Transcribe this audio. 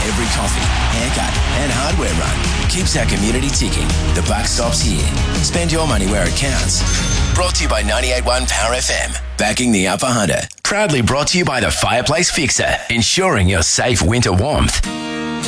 Every coffee, haircut and hardware run keeps our community ticking. The buck stops here. Spend your money where it counts. Brought to you by 98.1 Power FM. Backing the Upper Hunter. Proudly brought to you by the Fireplace Fixer. Ensuring your safe winter warmth.